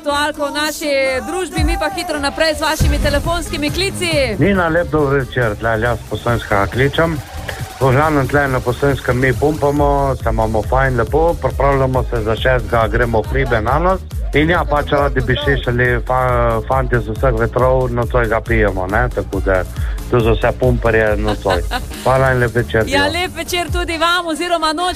aktualko v naši družbi, mi pa hitro naprej z vašimi telefonskimi klici. Nina, lep dober večer, tle jaz Postojnskega kličem. V glavnem tle na Postojnskem mi pumpamo, se imamo fajn lepo, pripravljamo se za 6. gremo v hribe na nos. In ja, pač radi bi šešali fanti z vseh vetrov, nocoj ga pijemo, ne, tako da to za vse pumparje nocoj. Hvala in lep večer. Ja, lep večer tudi vam, oziroma noč